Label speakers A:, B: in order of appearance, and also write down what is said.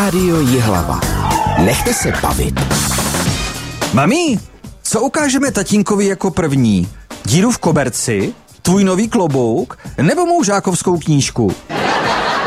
A: Rádio Jihlava. Nechte se bavit.
B: Mami, co ukážeme tatínkovi jako první? Díru v koberci? Tvůj nový klobouk? Nebo mou žákovskou knížku?